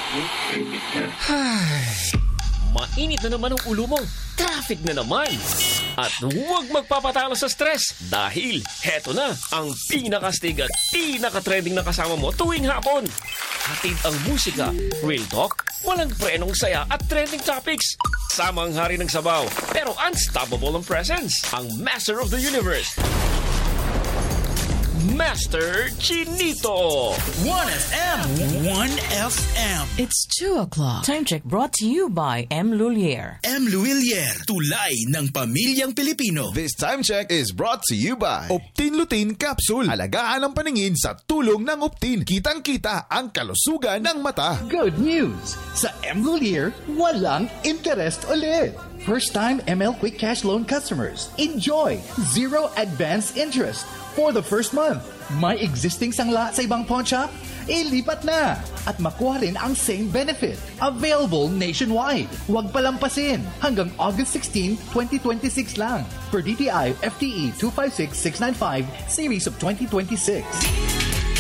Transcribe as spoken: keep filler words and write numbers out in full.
Mainit na naman ang ulo mo. Traffic na naman. At huwag magpapatalo sa stress dahil heto na ang pinakastig at pinakatrending na kasama mo tuwing hapon. Hatid ang musika, real talk, walang prenong saya at trending topics. Sama ang hari ng sabaw, pero unstoppable ang presence, ang Master of the Universe, Master Chinito. one F M. one F M. It's two o'clock. Time check brought to you by M. Lulier. M. Luilier, tulay ng pamilyang Pilipino. This time check is brought to you by Optin Lutein Capsule. Alagaan ang paningin sa tulong ng Optin. Kitang-kita ang kalusugan ng mata. Good news! Sa M. Lulier, walang interest ulit. First-time M L Quick Cash Loan customers, enjoy zero advance interest for the first month. May existing sangla sa ibang pawn shop? Ilipat na! At makuha rin ang same benefit. Available nationwide. Huwag palampasin. Hanggang August sixteenth, twenty twenty-six lang. Per D T I F T E two five six six nine five Series of twenty twenty-six.